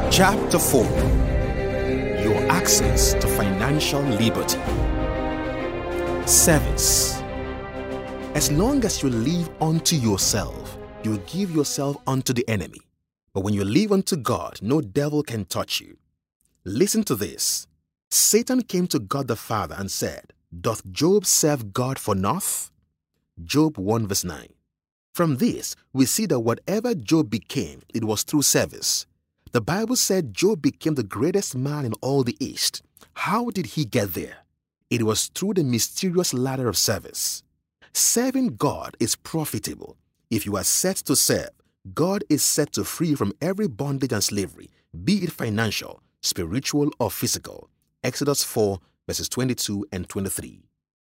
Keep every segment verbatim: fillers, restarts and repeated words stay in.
Chapter four. Your access to financial liberty. Service. As long as you live unto yourself, you give yourself unto the enemy. But when you live unto God, no devil can touch you. Listen to this. Satan came to God the Father and said, "Doth Job serve God for naught?" Job one verse nine. From this, we see that whatever Job became, it was through service. The Bible said Job became the greatest man in all the East. How did he get there? It was through the mysterious ladder of service. Serving God is profitable. If you are set to serve, God is set to free from every bondage and slavery, be it financial, spiritual, or physical. Exodus four verses twenty-two and twenty-three.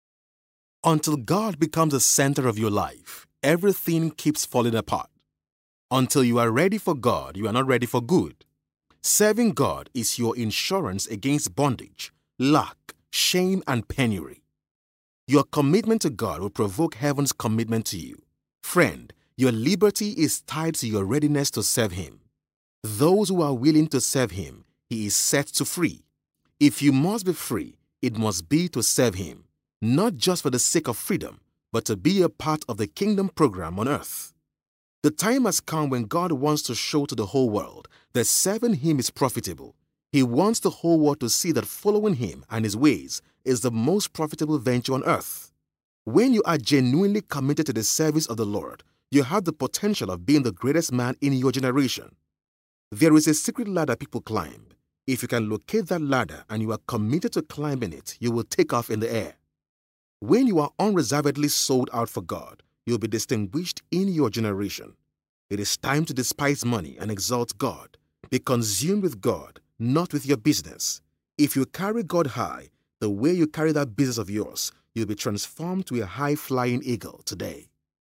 Until God becomes the center of your life, everything keeps falling apart. Until you are ready for God, you are not ready for good. Serving God is your insurance against bondage, lack, shame, and penury. Your commitment to God will provoke heaven's commitment to you. Friend, your liberty is tied to your readiness to serve Him. Those who are willing to serve Him, He is set to free. If you must be free, it must be to serve Him, not just for the sake of freedom, but to be a part of the kingdom program on earth. The time has come when God wants to show to the whole world that serving Him is profitable. He wants the whole world to see that following Him and His ways is the most profitable venture on earth. When you are genuinely committed to the service of the Lord, you have the potential of being the greatest man in your generation. There is a secret ladder people climb. If you can locate that ladder and you are committed to climbing it, you will take off in the air. When you are unreservedly sold out for God, you'll be distinguished in your generation. It is time to despise money and exalt God. Be consumed with God, not with your business. If you carry God high, the way you carry that business of yours, you'll be transformed to a high-flying eagle today.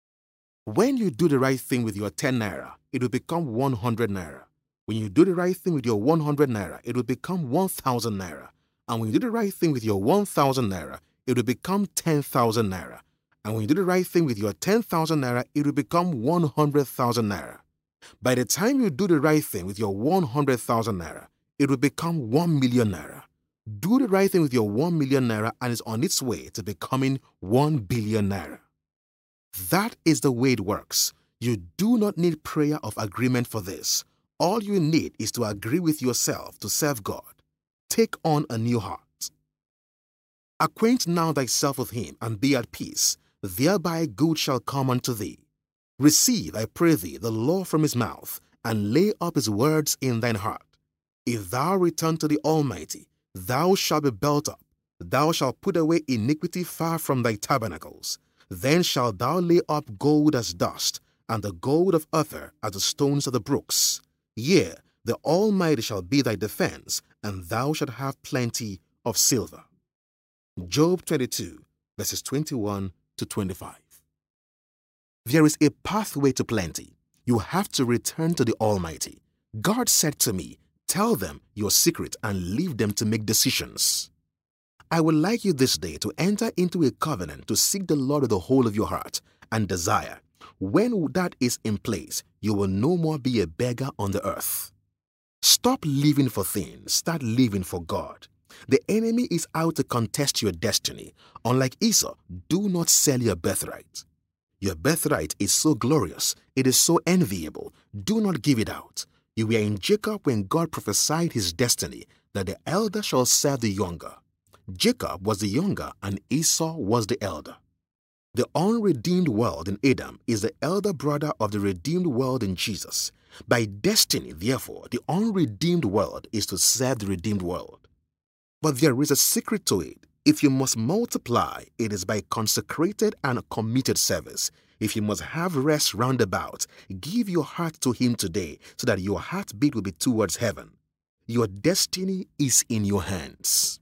When you do the right thing with your ten naira, it will become one hundred naira. When you do the right thing with your one hundred naira, it will become one thousand naira. And when you do the right thing with your one thousand naira, it will become ten thousand naira. And when you do the right thing with your ten thousand naira, it will become one hundred thousand naira. By the time you do the right thing with your one hundred thousand naira, it will become one million naira. Do the right thing with your one million naira and it's on its way to becoming one billion naira. That is the way it works. You do not need prayer of agreement for this. All you need is to agree with yourself to serve God. Take on a new heart. Acquaint now thyself with Him and be at peace. Thereby good shall come unto thee. Receive, I pray thee, the law from His mouth, and lay up His words in thine heart. If thou return to the Almighty, thou shalt be built up. Thou shalt put away iniquity far from thy tabernacles. Then shalt thou lay up gold as dust, and the gold of Ophir as the stones of the brooks. Yea, the Almighty shall be thy defense, and thou shalt have plenty of silver. Job twenty-two, verses twenty-one to twenty-five. There is a pathway to plenty. You have to return to the Almighty. God said to me, tell them your secret and leave them to make decisions. I would like you this day to enter into a covenant to seek the Lord with the whole of your heart and desire. When that is in place, you will no more be a beggar on the earth. Stop living for things, start living for God. The enemy is out to contest your destiny. Unlike Esau, do not sell your birthright. Your birthright is so glorious, it is so enviable. Do not give it out. You were in Jacob when God prophesied his destiny, that the elder shall serve the younger. Jacob was the younger and Esau was the elder. The unredeemed world in Adam is the elder brother of the redeemed world in Jesus. By destiny, therefore, the unredeemed world is to serve the redeemed world. But there is a secret to it. If you must multiply, it is by consecrated and committed service. If you must have rest roundabout, give your heart to Him today so that your heartbeat will be towards heaven. Your destiny is in your hands.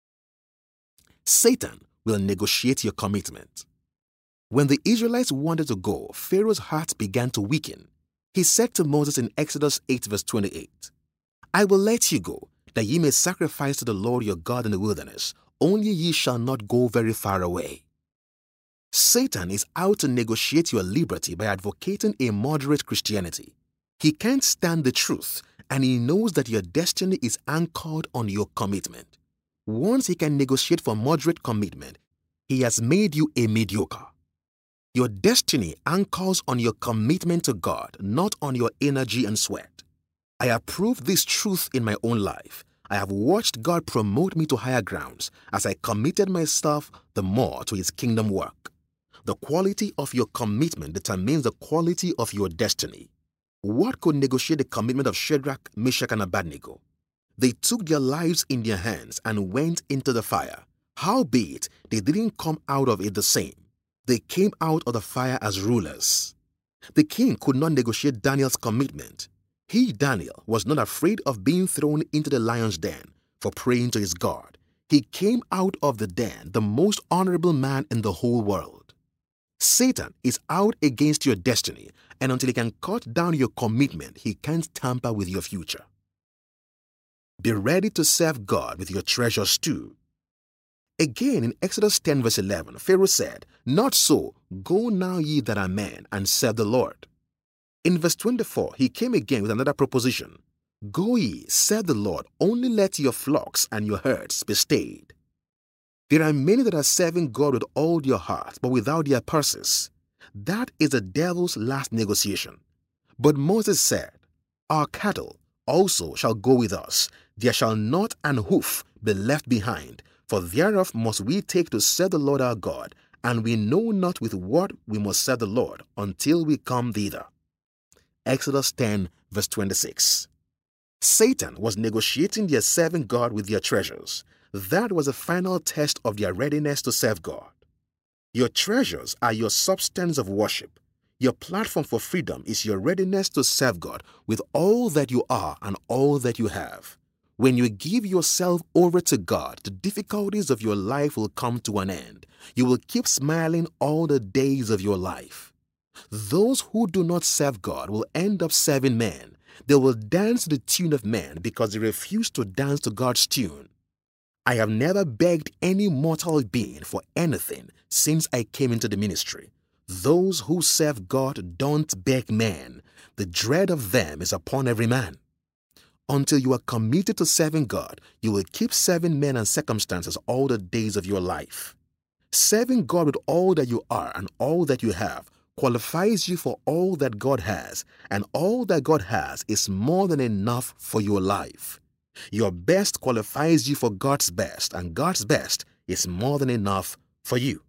Satan will negotiate your commitment. When the Israelites wanted to go, Pharaoh's heart began to weaken. He said to Moses in Exodus eight verse twenty-eight, I will let you go, that ye may sacrifice to the Lord your God in the wilderness, only ye shall not go very far away. Satan is out to negotiate your liberty by advocating a moderate Christianity. He can't stand the truth and he knows that your destiny is anchored on your commitment. Once he can negotiate for moderate commitment, he has made you a mediocre. Your destiny anchors on your commitment to God, not on your energy and sweat. I have proved this truth in my own life. I have watched God promote me to higher grounds as I committed myself the more to His kingdom work. The quality of your commitment determines the quality of your destiny. What could negotiate the commitment of Shadrach, Meshach, and Abednego? They took their lives in their hands and went into the fire. Howbeit, they didn't come out of it the same. They came out of the fire as rulers. The king could not negotiate Daniel's commitment. He, Daniel, was not afraid of being thrown into the lion's den for praying to his God. He came out of the den the most honorable man in the whole world. Satan is out against your destiny, and until he can cut down your commitment, he can't tamper with your future. Be ready to serve God with your treasures too. Again, in Exodus ten verse eleven, Pharaoh said, "Not so, go now ye that are men, and serve the Lord." In verse twenty-four, he came again with another proposition. "Go ye, serve the Lord, only let your flocks and your herds be stayed." There are many that are serving God with all their heart, but without their purses. That is the devil's last negotiation. But Moses said, "Our cattle also shall go with us. There shall not an hoof be left behind, for thereof must we take to serve the Lord our God, and we know not with what we must serve the Lord until we come thither." Exodus ten verse twenty-six. Satan was negotiating their serving God with their treasures. That was a final test of their readiness to serve God. Your treasures are your substance of worship. Your platform for freedom is your readiness to serve God with all that you are and all that you have. When you give yourself over to God, the difficulties of your life will come to an end. You will keep smiling all the days of your life. Those who do not serve God will end up serving men. They will dance to the tune of men because they refuse to dance to God's tune. I have never begged any mortal being for anything since I came into the ministry. Those who serve God don't beg men. The dread of them is upon every man. Until you are committed to serving God, you will keep serving men and circumstances all the days of your life. Serving God with all that you are and all that you have qualifies you for all that God has, and all that God has is more than enough for your life. Your best qualifies you for God's best, and God's best is more than enough for you.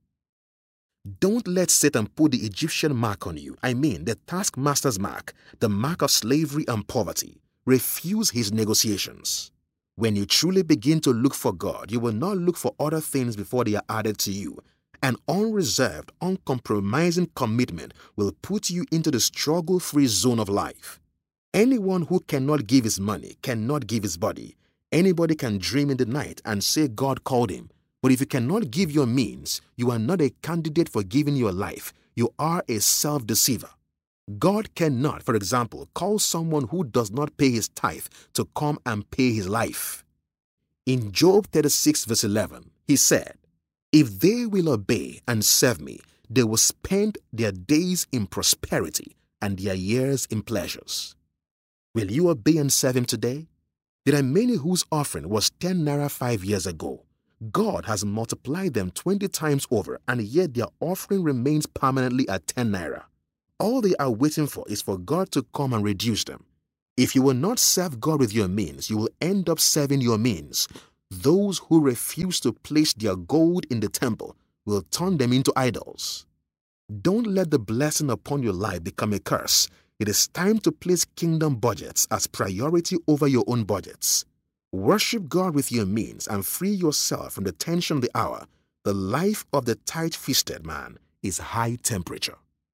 Don't let Satan put the Egyptian mark on you. I mean, the taskmaster's mark, the mark of slavery and poverty. Refuse his negotiations. When you truly begin to look for God, you will not look for other things before they are added to you. An unreserved, uncompromising commitment will put you into the struggle-free zone of life. Anyone who cannot give his money cannot give his body. Anybody can dream in the night and say God called him. But if you cannot give your means, you are not a candidate for giving your life. You are a self-deceiver. God cannot, for example, call someone who does not pay his tithe to come and pay his life. In Job thirty-six verse eleven, he said, "If they will obey and serve me, they will spend their days in prosperity and their years in pleasures." Will you obey and serve him today? There are many whose offering was ten naira five years ago. God has multiplied them twenty times over, and yet their offering remains permanently at ten naira. All they are waiting for is for God to come and reduce them. If you will not serve God with your means, you will end up serving your means. Those who refuse to place their gold in the temple will turn them into idols. Don't let the blessing upon your life become a curse. It is time to place kingdom budgets as priority over your own budgets. Worship God with your means and free yourself from the tension of the hour. The life of the tight-fisted man is high temperature.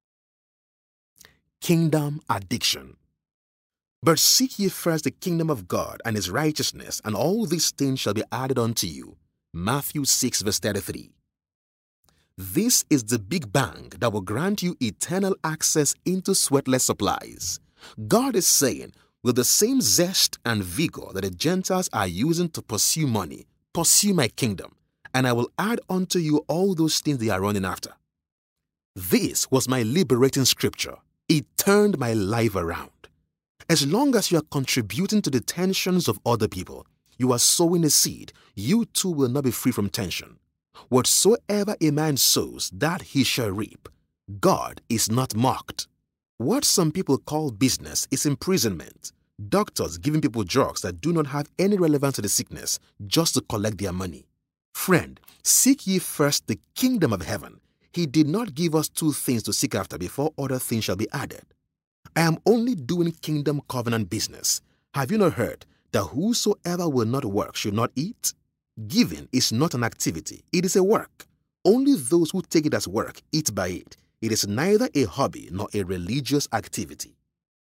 Kingdom addiction. But seek ye first the kingdom of God and his righteousness, and all these things shall be added unto you. Matthew six verse thirty-three. This is the big bang that will grant you eternal access into sweatless supplies. God is saying, with the same zest and vigor that the Gentiles are using to pursue money, pursue my kingdom, and I will add unto you all those things they are running after. This was my liberating scripture. It turned my life around. As long as you are contributing to the tensions of other people, you are sowing a seed, you too will not be free from tension. Whatsoever a man sows, that he shall reap. God is not mocked. What some people call business is imprisonment. Doctors giving people drugs that do not have any relevance to the sickness just to collect their money. Friend, seek ye first the kingdom of heaven. He did not give us two things to seek after before other things shall be added. I am only doing kingdom covenant business. Have you not heard that whosoever will not work should not eat? Giving is not an activity, it is a work. Only those who take it as work eat by it. It is neither a hobby nor a religious activity.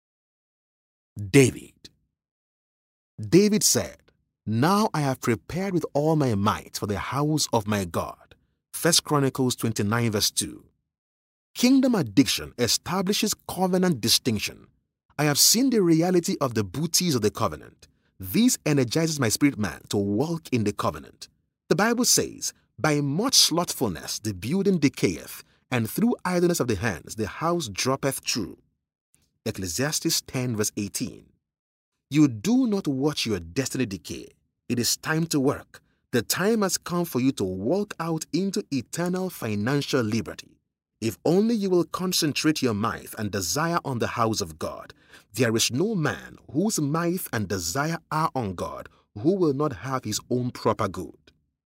David. David said, "Now I have prepared with all my might for the house of my God." First Chronicles twenty-nine verse two. Kingdom addiction establishes covenant distinction. I have seen the reality of the booties of the covenant. This energizes my spirit man to walk in the covenant. The Bible says, "By much slothfulness the building decayeth, and through idleness of the hands the house droppeth through." Ecclesiastes ten verse eighteen. You do not watch your destiny decay. It is time to work. The time has come for you to walk out into eternal financial liberty. If only you will concentrate your might and desire on the house of God. There is no man whose might and desire are on God who will not have his own proper good.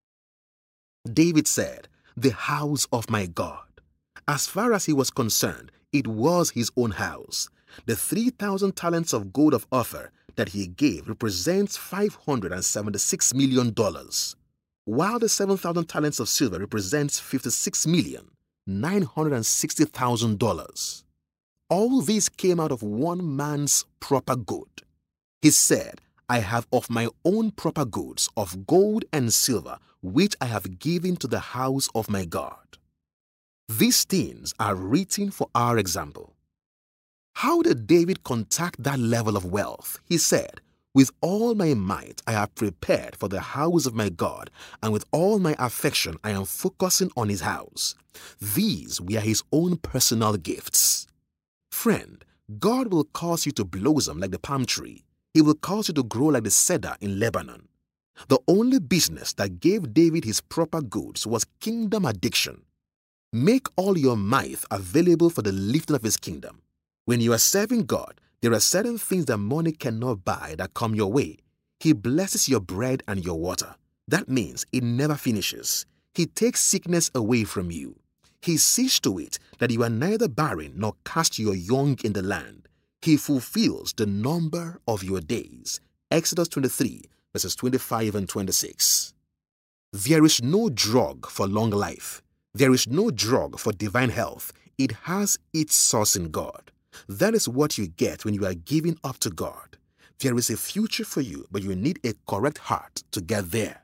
David said, "The house of my God." As far as he was concerned, it was his own house. The three thousand talents of gold of Ophir that he gave represents five hundred seventy-six million dollars, while the seven thousand talents of silver represents fifty-six million nine hundred sixty thousand dollars. All these came out of one man's proper good. He said, "I have of my own proper goods of gold and silver, which I have given to the house of my God." These things are written for our example. How did David contact that level of wealth? He said, "With all my might I have prepared for the house of my God, and with all my affection I am focusing on his house." These were his own personal gifts. Friend, God will cause you to blossom like the palm tree. He will cause you to grow like the cedar in Lebanon. The only business that gave David his proper goods was kingdom addiction. Make all your might available for the lifting of his kingdom. When you are serving God, there are certain things that money cannot buy that come your way. He blesses your bread and your water. That means it never finishes. He takes sickness away from you. He sees to it that you are neither barren nor cast your young in the land. He fulfills the number of your days. Exodus twenty-three, verses twenty-five and twenty-six. There is no drug for long life. There is no drug for divine health. It has its source in God. That is what you get when you are giving up to God. There is a future for you, but you need a correct heart to get there.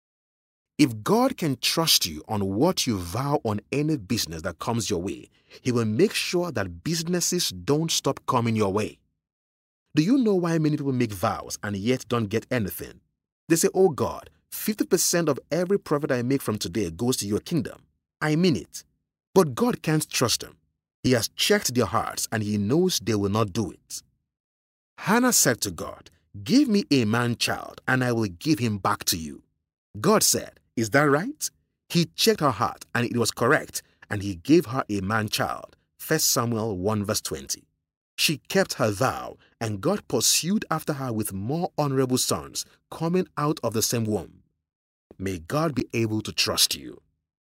If God can trust you on what you vow on any business that comes your way, He will make sure that businesses don't stop coming your way. Do you know why many people make vows and yet don't get anything? They say, "Oh God, fifty percent of every profit I make from today goes to your kingdom." I mean it. But God can't trust them. He has checked their hearts and He knows they will not do it. Hannah said to God, "Give me a man-child and I will give him back to you." God said, "Is that right?" He checked her heart and it was correct, and He gave her a man-child. First Samuel one verse twenty. She kept her vow, and God pursued after her with more honorable sons coming out of the same womb. May God be able to trust you.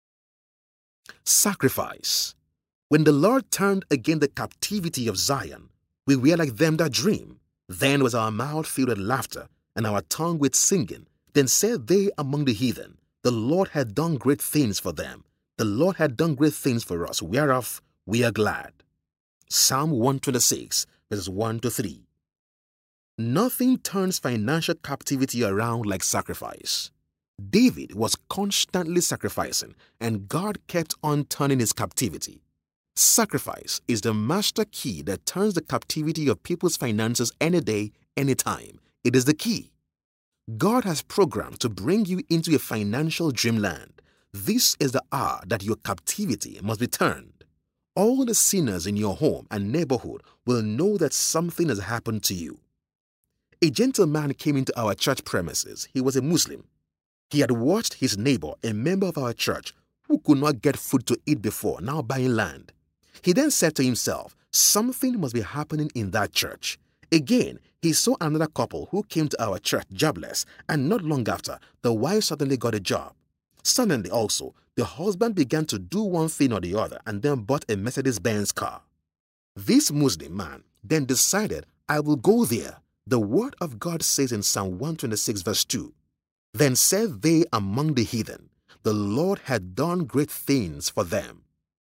Sacrifice. When the Lord turned again the captivity of Zion, we were like them that dream. Then was our mouth filled with laughter, and our tongue with singing. Then said they among the heathen, "The Lord had done great things for them. The Lord had done great things for us, whereof we are glad." Psalm one twenty-six, verses one to three. Nothing turns financial captivity around like sacrifice. David was constantly sacrificing, and God kept on turning his captivity. Sacrifice is the master key that turns the captivity of people's finances any day, any time. It is the key. God has programmed to bring you into a financial dreamland. This is the hour that your captivity must be turned. all the sinners in your home and neighborhood will know that something has happened to you. A gentleman came into our church premises. He was a Muslim. He had watched his neighbor, a member of our church, who could not get food to eat before, now buying land. He then said to himself, something must be happening in that church. Again, he saw another couple who came to our church jobless, and not long after, the wife suddenly got a job. Suddenly also, the husband began to do one thing or the other and then bought a Mercedes-Benz car. This Muslim man then decided, I will go there. The word of God says in Psalm one twenty-six verse two, Then said they among the heathen, the Lord had done great things for them.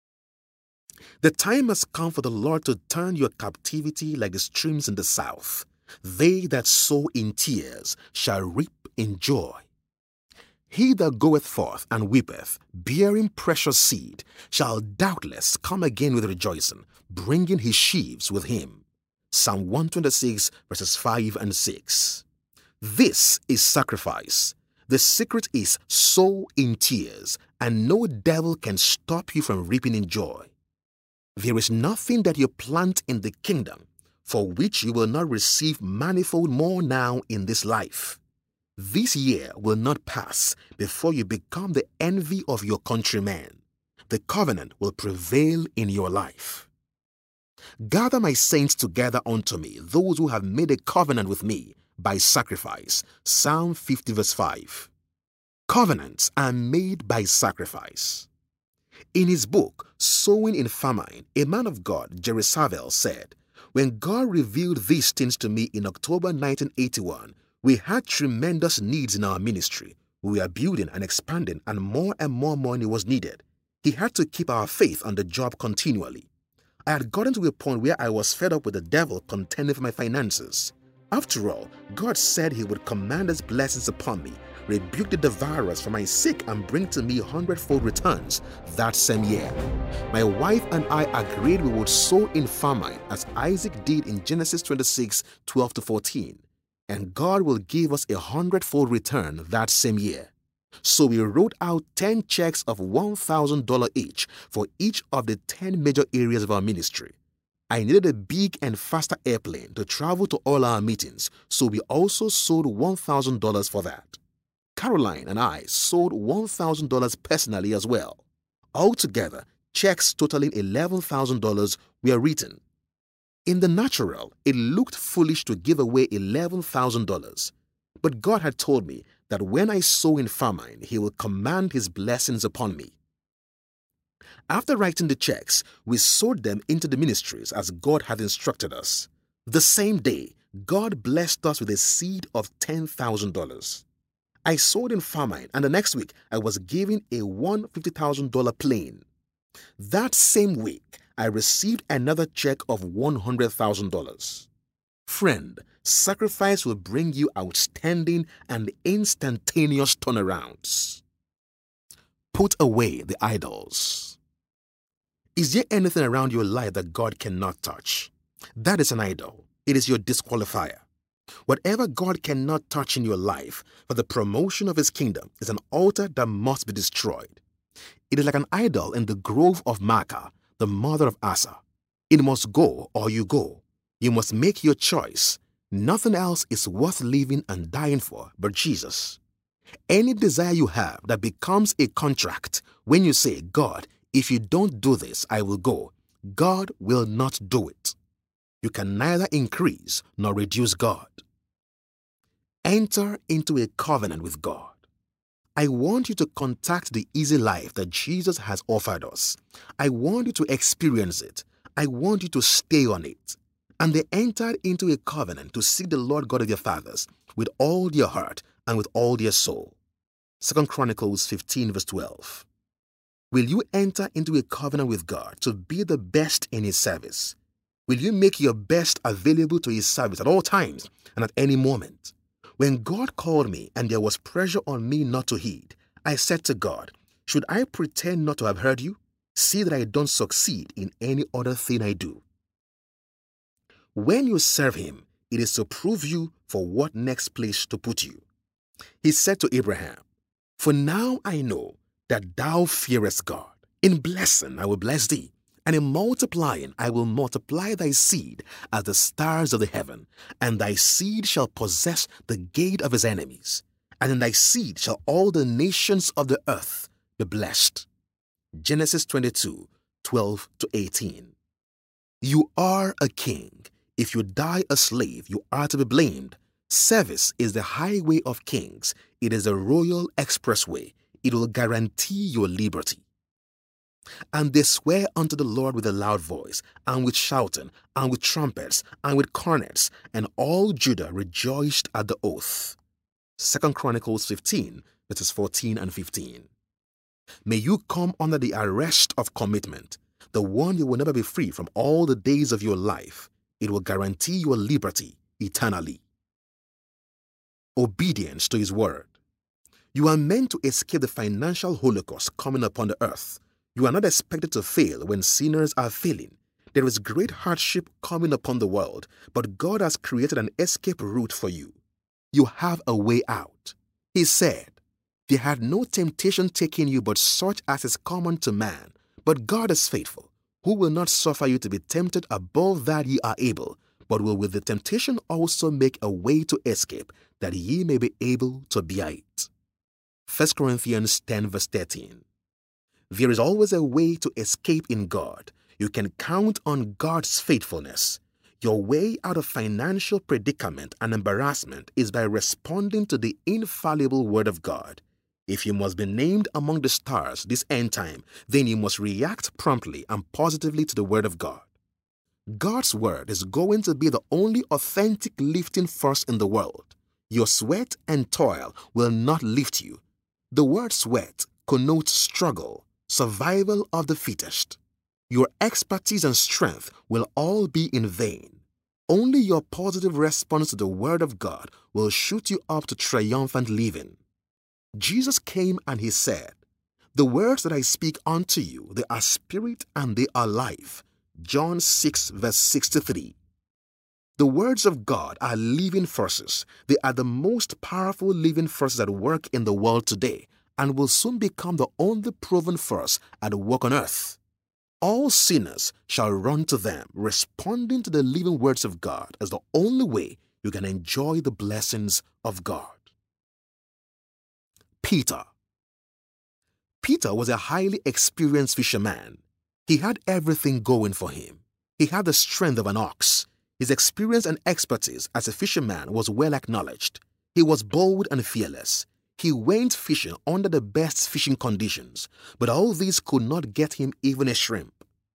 The time has come for the Lord to turn your captivity like the streams in the south. They that sow in tears shall reap in joy. He that goeth forth and weepeth, bearing precious seed, shall doubtless come again with rejoicing, bringing his sheaves with him. Psalm one twenty-six verses five and six. This is sacrifice. The secret is sow in tears, and no devil can stop you from reaping in joy. There is nothing that you plant in the kingdom for which you will not receive manifold more now in this life. This year will not pass before you become the envy of your countrymen. The covenant will prevail in your life. Gather my saints together unto me, those who have made a covenant with me by sacrifice. Psalm fifty verse five. Covenants are made by sacrifice. In his book, Sowing in Famine, a man of God, Jerushavel, said, When God revealed these things to me in October nineteen eighty-one, we had tremendous needs in our ministry. We were building and expanding, and more and more money was needed. He had to keep our faith on the job continually. I had gotten to a point where I was fed up with the devil contending for my finances. After all, God said he would command his blessings upon me, rebuke the devourers for my sake, and bring to me hundredfold returns that same year. My wife and I agreed we would sow in famine as Isaac did in Genesis twenty-six, twelve to fourteen. And God will give us a hundredfold return that same year. So we wrote out ten checks of one thousand dollars each for each of the ten major areas of our ministry. I needed a big and faster airplane to travel to all our meetings, so we also sold one thousand dollars for that. Caroline and I sold one thousand dollars personally as well. Altogether, checks totaling eleven thousand dollars were written. In the natural, it looked foolish to give away eleven thousand dollars. But God had told me that when I sow in famine, he will command his blessings upon me. After writing the checks, we sowed them into the ministries as God had instructed us. The same day, God blessed us with a seed of ten thousand dollars. I sowed in famine, and the next week, I was given a one hundred fifty thousand dollars plane. That same week, I received another check of one hundred thousand dollars. Friend, sacrifice will bring you outstanding and instantaneous turnarounds. Put away the idols. Is there anything around your life that God cannot touch? That is an idol. It is your disqualifier. Whatever God cannot touch in your life for the promotion of his kingdom is an altar that must be destroyed. It is like an idol in the grove of Maacah, the mother of Asa. It must go or you go. You must make your choice. Nothing else is worth living and dying for but Jesus. Any desire you have that becomes a contract when you say, God, if you don't do this, I will go, God will not do it. You can neither increase nor reduce God. Enter into a covenant with God. I want you to contact the easy life that Jesus has offered us. I want you to experience it. I want you to stay on it. And they entered into a covenant to seek the Lord God of your fathers with all their heart and with all their soul. Second Chronicles fifteen verse twelve. Will you enter into a covenant with God to be the best in his service? Will you make your best available to his service at all times and at any moment? When God called me and there was pressure on me not to heed, I said to God, should I pretend not to have heard you? See that I don't succeed in any other thing I do. When you serve him, it is to prove you for what next place to put you. He said to Abraham, For now I know that thou fearest God. In blessing I will bless thee, And in multiplying, I will multiply thy seed as the stars of the heaven, and thy seed shall possess the gate of his enemies. And in thy seed shall all the nations of the earth be blessed. Genesis twenty-two, twelve to eighteen. You are a king. If you die a slave, you are to be blamed. Service is the highway of kings. It is a royal expressway. It will guarantee your liberty. And they swear unto the Lord with a loud voice, and with shouting, and with trumpets, and with cornets, and all Judah rejoiced at the oath. Second Chronicles fifteen, verses fourteen and fifteen. May you come under the arrest of commitment, the one you will never be free from all the days of your life. It will guarantee your liberty eternally. Obedience to his word. You are meant to escape the financial holocaust coming upon the earth. You are not expected to fail when sinners are failing. There is great hardship coming upon the world, but God has created an escape route for you. You have a way out. He said, "There had no temptation taken you but such as is common to man. But God is faithful, who will not suffer you to be tempted above that ye are able, but will with the temptation also make a way to escape, that ye may be able to bear it." First Corinthians ten, verse thirteen. There is always a way to escape in God. You can count on God's faithfulness. Your way out of financial predicament and embarrassment is by responding to the infallible Word of God. If you must be named among the stars this end time, then you must react promptly and positively to the Word of God. God's Word is going to be the only authentic lifting force in the world. Your sweat and toil will not lift you. The word sweat connotes struggle, survival of the fittest. Your expertise and strength will all be in vain. Only your positive response to the Word of God will shoot you up to triumphant living. Jesus came and he said, "The words that I speak unto you, they are spirit and they are life." John six, verse sixty-three. The words of God are living forces. They are the most powerful living forces at work in the world today, and will soon become the only proven force at work on earth. All sinners shall run to them, responding to the living words of God as the only way you can enjoy the blessings of God. Peter. Peter was a highly experienced fisherman. He had everything going for him. He had the strength of an ox. His experience and expertise as a fisherman was well acknowledged. He was bold and fearless. He went fishing under the best fishing conditions, but all these could not get him even a shrimp.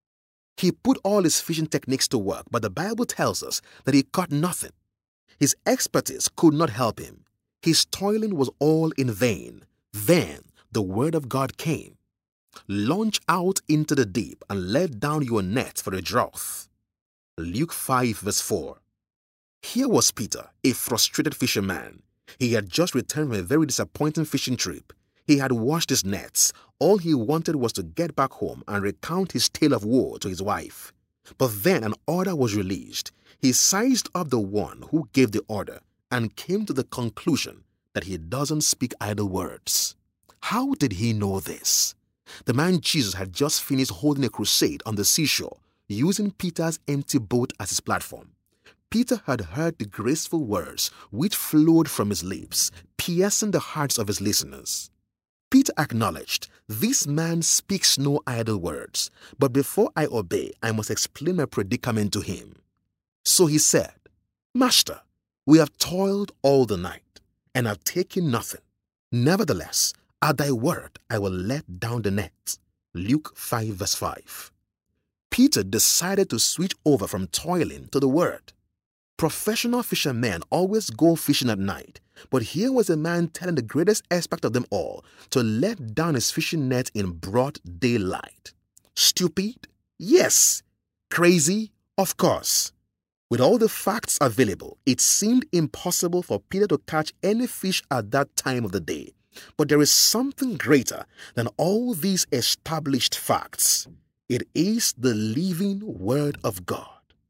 He put all his fishing techniques to work, but the Bible tells us that he caught nothing. His expertise could not help him. His toiling was all in vain. Then the word of God came. Launch out into the deep and let down your net for a draught. Luke five, verse four. Here was Peter, a frustrated fisherman. He had just returned from a very disappointing fishing trip. He had washed his nets. All he wanted was to get back home and recount his tale of woe to his wife. But then an order was released. He sized up the one who gave the order and came to the conclusion that he doesn't speak idle words. How did he know this? The man Jesus had just finished holding a crusade on the seashore, using Peter's empty boat as his platform. Peter had heard the graceful words which flowed from his lips, piercing the hearts of his listeners. Peter acknowledged, "This man speaks no idle words, but before I obey, I must explain my predicament to him." So he said, "Master, we have toiled all the night and have taken nothing. Nevertheless, at thy word, I will let down the net." Luke five, verse five. Peter decided to switch over from toiling to the word. Professional fishermen always go fishing at night, but here was a man telling the greatest aspect of them all to let down his fishing net in broad daylight. Stupid? Yes. Crazy? Of course. With all the facts available, it seemed impossible for Peter to catch any fish at that time of the day. But there is something greater than all these established facts. It is the living Word of God.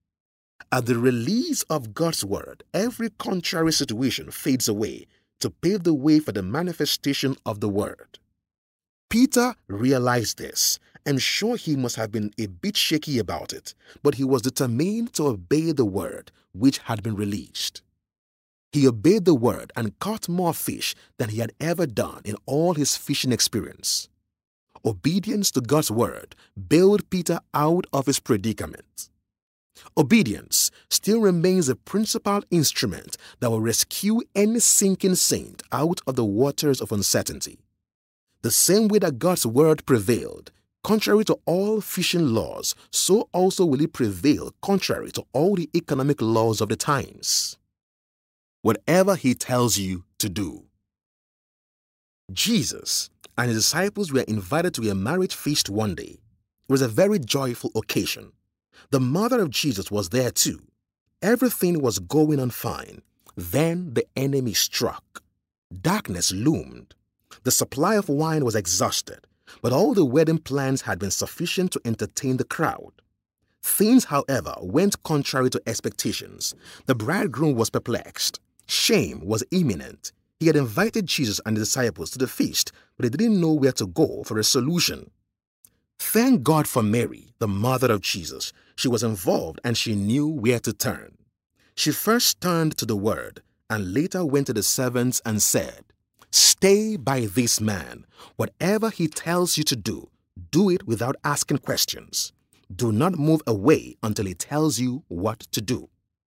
At the release of God's Word, every contrary situation fades away to pave the way for the manifestation of the Word. Peter realized this, am sure he must have been a bit shaky about it, but he was determined to obey the word which had been released. He obeyed the word and caught more fish than he had ever done in all his fishing experience. Obedience to God's word bailed Peter out of his predicament. Obedience still remains the principal instrument that will rescue any sinking saint out of the waters of uncertainty. The same way that God's word prevailed, contrary to all fishing laws, so also will it prevail contrary to all the economic laws of the times. Whatever he tells you to do. Jesus and his disciples were invited to a marriage feast one day. It was a very joyful occasion. The mother of Jesus was there too. Everything was going on fine. Then the enemy struck. Darkness loomed. The supply of wine was exhausted, but all the wedding plans had been sufficient to entertain the crowd. Things, however, went contrary to expectations. The bridegroom was perplexed. Shame was imminent. He had invited Jesus and the disciples to the feast, but they didn't know where to go for a solution. Thank God for Mary, the mother of Jesus. She was involved and she knew where to turn. She first turned to the word and later went to the servants and said, "Stay by this man. Whatever he tells you to do, do it without asking questions. Do not move away until he tells you what to do."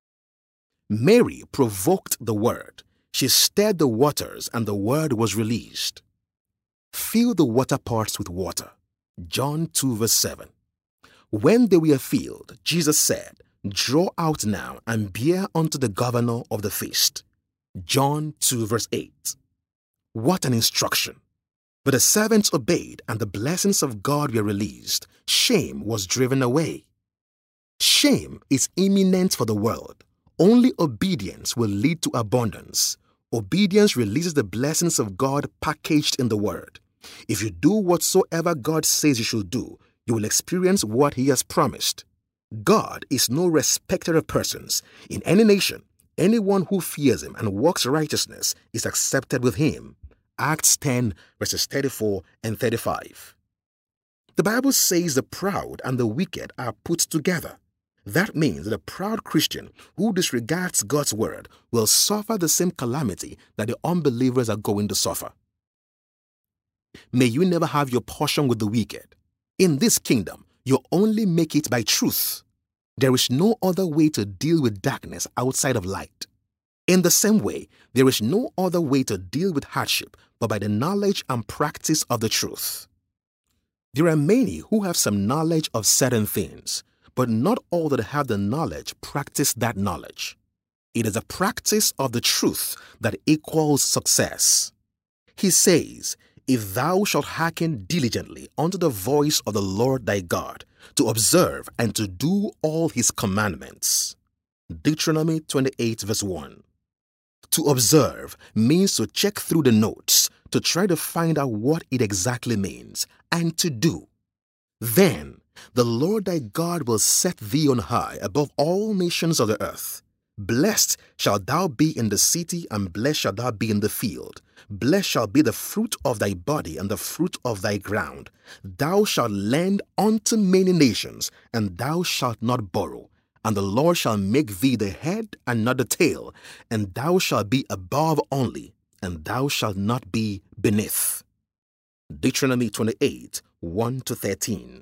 Mary provoked the word. She stirred the waters and the word was released. Fill the water pots with water. John two verse seven. When they were filled, Jesus said, "Draw out now and bear unto the governor of the feast." John two verse eight. What an instruction! But the servants obeyed and the blessings of God were released. Shame was driven away. Shame is imminent for the world. Only obedience will lead to abundance. Obedience releases the blessings of God packaged in the word. If you do whatsoever God says you should do, you will experience what he has promised. God is no respecter of persons. In any nation, anyone who fears him and walks righteousness is accepted with him. Acts ten, verses thirty-four and thirty-five. The Bible says the proud and the wicked are put together. That means that a proud Christian who disregards God's word will suffer the same calamity that the unbelievers are going to suffer. May you never have your portion with the wicked. In this kingdom, you only make it by truth. There is no other way to deal with darkness outside of light. In the same way, there is no other way to deal with hardship but by the knowledge and practice of the truth. There are many who have some knowledge of certain things, but not all that have the knowledge practice that knowledge. It is a practice of the truth that equals success. He says, "If thou shalt hearken diligently unto the voice of the Lord thy God, to observe and to do all his commandments." Deuteronomy twenty-eight verse one. To observe means to check through the notes, to try to find out what it exactly means, and to do. Then the Lord thy God will set thee on high above all nations of the earth. Blessed shalt thou be in the city, and blessed shalt thou be in the field. Blessed shall be the fruit of thy body and the fruit of thy ground. Thou shalt lend unto many nations, and thou shalt not borrow. And the Lord shall make thee the head and not the tail, and thou shalt be above only, and thou shalt not be beneath. Deuteronomy twenty-eight, one to thirteen.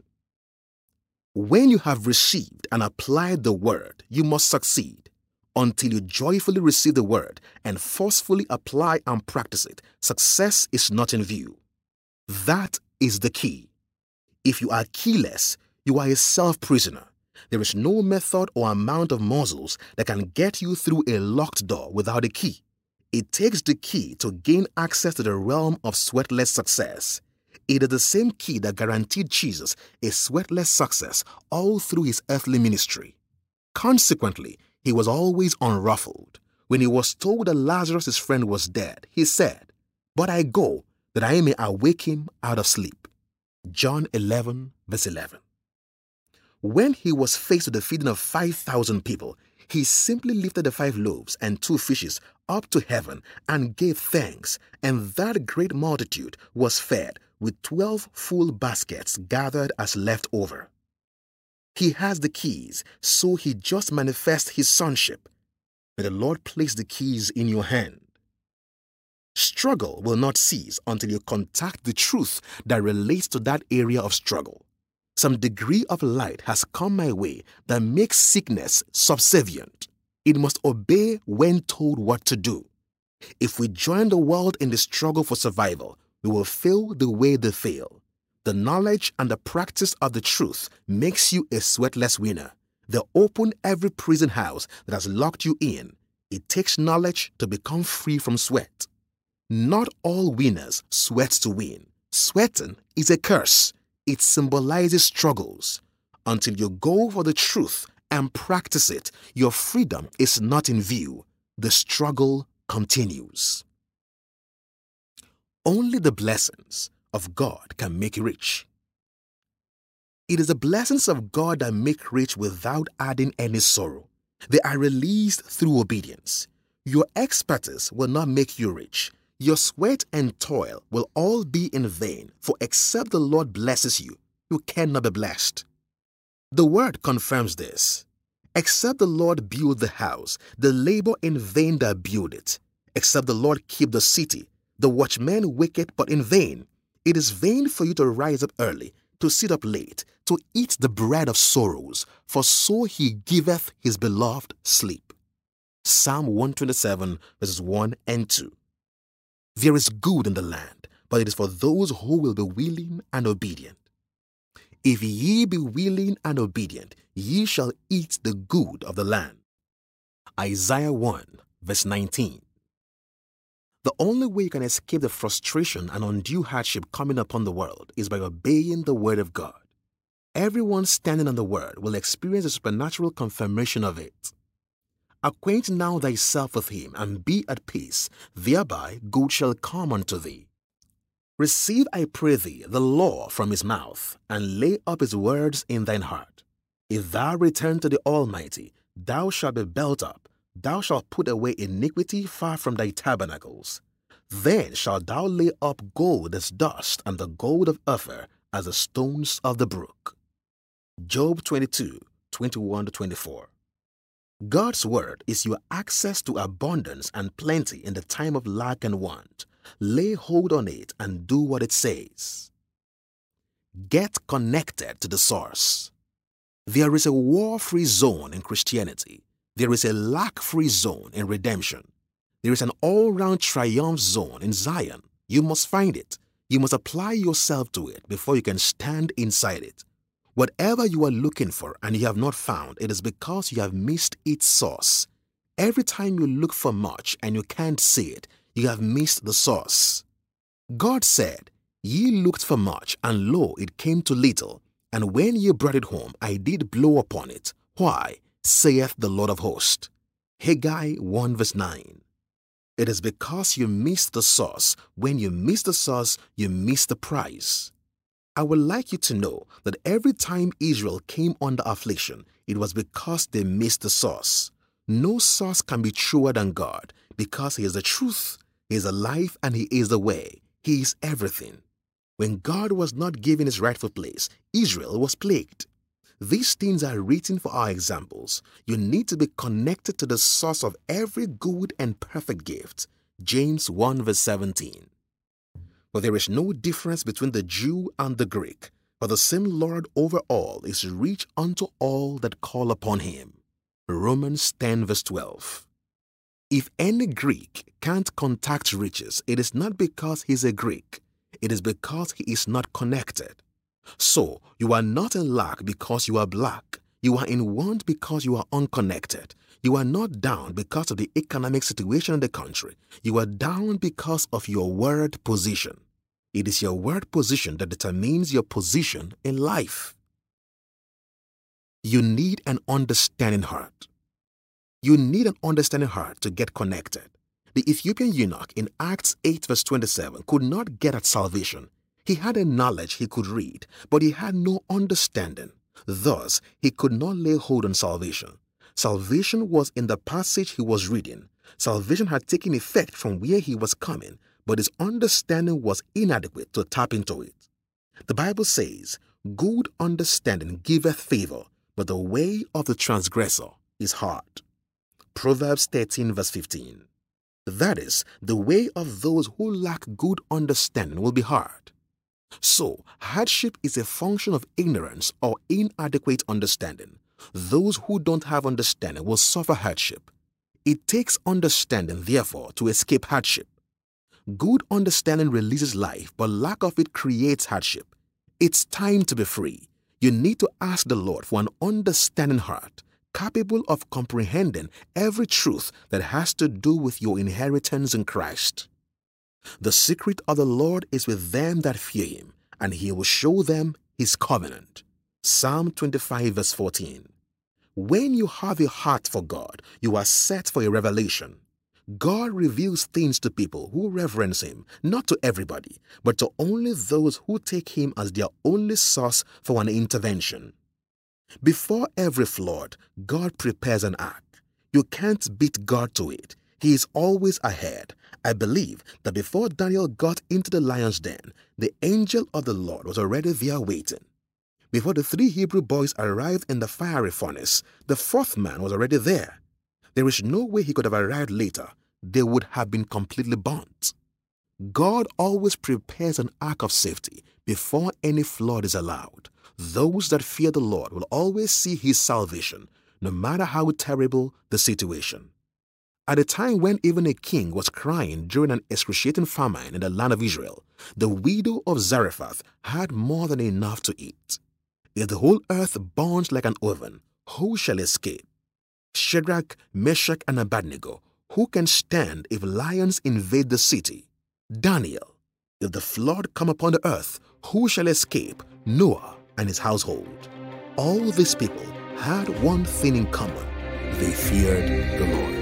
When you have received and applied the word, you must succeed. Until you joyfully receive the word and forcefully apply and practice it, success is not in view. That is the key. If you are keyless, you are a self-prisoner. There is no method or amount of muscles that can get you through a locked door without a key. It takes the key to gain access to the realm of sweatless success. It is the same key that guaranteed Jesus a sweatless success all through his earthly ministry. Consequently, he was always unruffled. When he was told that Lazarus, his friend, was dead, he said, "But I go, that I may awake him out of sleep." John eleven, verse eleven. When he was faced with the feeding of five thousand people, he simply lifted the five loaves and two fishes up to heaven and gave thanks, and that great multitude was fed with twelve full baskets gathered as leftover. He has the keys, so he just manifests his sonship. May the Lord place the keys in your hand. Struggle will not cease until you contact the truth that relates to that area of struggle. Some degree of light has come my way that makes sickness subservient. It must obey when told what to do. If we join the world in the struggle for survival, we will fail the way they fail. The knowledge and the practice of the truth makes you a sweatless winner. They open every prison house that has locked you in. It takes knowledge to become free from sweat. Not all winners sweat to win. Sweating is a curse. It symbolizes struggles. Until you go for the truth and practice it, your freedom is not in view. The struggle continues. Only the blessings of God can make you rich. It is the blessings of God that make rich without adding any sorrow. They are released through obedience. Your expertise will not make you rich. Your sweat and toil will all be in vain, for except the Lord blesses you, you cannot be blessed. The word confirms this. Except the Lord build the house, the labor in vain that build it. Except the Lord keep the city, the watchmen waketh but in vain. It is vain for you to rise up early, to sit up late, to eat the bread of sorrows, for so he giveth his beloved sleep. Psalm one twenty-seven, verses one and two. There is good in the land, but it is for those who will be willing and obedient. If ye be willing and obedient, ye shall eat the good of the land. Isaiah one, verse nineteen. The only way you can escape the frustration and undue hardship coming upon the world is by obeying the word of God. Everyone standing on the word will experience a supernatural confirmation of it. Acquaint now thyself with him, and be at peace, thereby good shall come unto thee. Receive, I pray thee, the law from his mouth, and lay up his words in thine heart. If thou return to the Almighty, thou shalt be built up, thou shalt put away iniquity far from thy tabernacles. Then shalt thou lay up gold as dust, and the gold of Ophir as the stones of the brook. Job twenty-two, twenty-one to twenty-four. God's word is your access to abundance and plenty in the time of lack and want. Lay hold on it and do what it says. Get connected to the source. There is a war-free zone in Christianity. There is a lack-free zone in redemption. There is an all-round triumph zone in Zion. You must find it. You must apply yourself to it before you can stand inside it. Whatever you are looking for and you have not found, it is because you have missed its source. Every time you look for much and you can't see it, you have missed the source. God said, Ye looked for much, and lo, it came to little. And when ye brought it home, I did blow upon it. Why? Saith the Lord of hosts. Haggai one verse nine. It is because you missed the source. When you miss the source, you miss the prize. I would like you to know that every time Israel came under affliction, it was because they missed the source. No source can be truer than God, because he is the truth, he is the life, and he is the way. He is everything. When God was not given his rightful place, Israel was plagued. These things are written for our examples. You need to be connected to the source of every good and perfect gift. James one verse seventeen. For there is no difference between the Jew and the Greek, for the same Lord over all is rich unto all that call upon him. Romans ten verse twelve. If any Greek can't contact riches, it is not because he's a Greek. It is because he is not connected. So, you are not in lack because you are black. You are in want because you are unconnected. You are not down because of the economic situation in the country. You are down because of your word position. It is your word position that determines your position in life. You need an understanding heart. You need an understanding heart to get connected. The Ethiopian eunuch in Acts eight verse twenty-seven could not get at salvation. He had a knowledge he could read, but he had no understanding. Thus, he could not lay hold on salvation. Salvation was in the passage he was reading. Salvation had taken effect from where he was coming, but his understanding was inadequate to tap into it. The Bible says, "Good understanding giveth favor, but the way of the transgressor is hard." Proverbs thirteen verse fifteen. That is, the way of those who lack good understanding will be hard. So, hardship is a function of ignorance or inadequate understanding. Those who don't have understanding will suffer hardship. It takes understanding, therefore, to escape hardship. Good understanding releases life, but lack of it creates hardship. It's time to be free. You need to ask the Lord for an understanding heart, capable of comprehending every truth that has to do with your inheritance in Christ. The secret of the Lord is with them that fear him, and he will show them his covenant. Psalm twenty-five verse fourteen. When you have a heart for God, you are set for a revelation. God reveals things to people who reverence him, not to everybody, but to only those who take him as their only source for an intervention. Before every flood, God prepares an ark. You can't beat God to it. He is always ahead. I believe that before Daniel got into the lion's den, the angel of the Lord was already there waiting. Before the three Hebrew boys arrived in the fiery furnace, the fourth man was already there. There is no way he could have arrived later. They would have been completely burnt. God always prepares an ark of safety before any flood is allowed. Those that fear the Lord will always see his salvation, no matter how terrible the situation. At a time when even a king was crying during an excruciating famine in the land of Israel, the widow of Zarephath had more than enough to eat. If the whole earth burns like an oven, who shall escape? Shadrach, Meshach, and Abednego, who can stand if lions invade the city? Daniel, if the flood come upon the earth, who shall escape? Noah and his household. All these people had one thing in common: they feared the Lord.